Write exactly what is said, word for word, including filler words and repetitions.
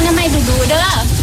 น้ำไม่ดูดูเด้อ